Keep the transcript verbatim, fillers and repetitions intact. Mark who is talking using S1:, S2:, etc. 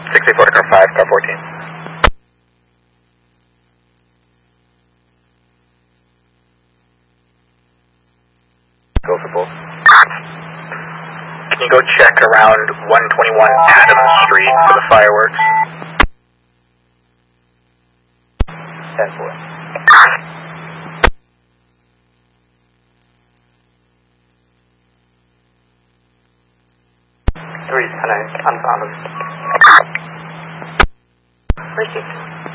S1: sixty-four to car five, car fourteen. Go for both. Can you go check around one twenty-one Adams Street for the fireworks? ten four. Three, and I unfound. Received.